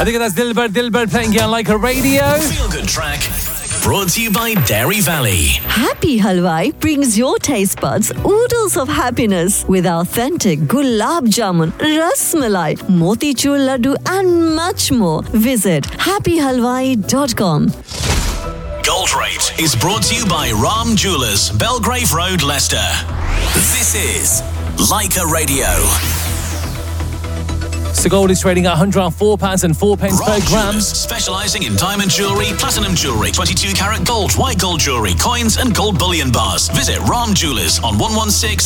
I think that's Dilbar playing here on Like a Radio. Feel Good track. Brought to you by Dairy Valley. Happy Halwai brings your taste buds oodles of happiness with authentic gulab jamun, ras malai, motichur laddu and much more. Visit happyhalwai.com. Gold Rate is brought to you by Ram Jewellers, Belgrave Road, Leicester. This is Like a Radio. So gold is trading at £104.04 per gram. Jewellers, specialising in diamond jewellery, platinum jewellery, 22 karat gold, white gold jewellery, coins and gold bullion bars. Visit Ram Jewellers on 116